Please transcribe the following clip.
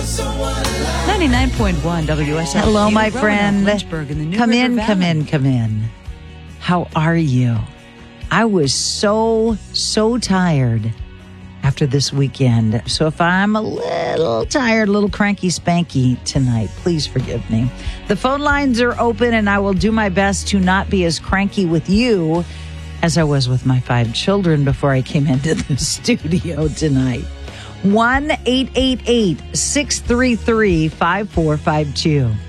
99.1 WSL. Hello, my friend. Lynchburg in the New Come River in, come Valley. in, come in. How are you? I was so tired after this weekend. So if I'm a little tired, a little cranky spanky tonight, please forgive me. The phone lines are open and I will do my best to not be as cranky with you as I was with my 5 children before I came into the studio tonight. 1-888-633-5452.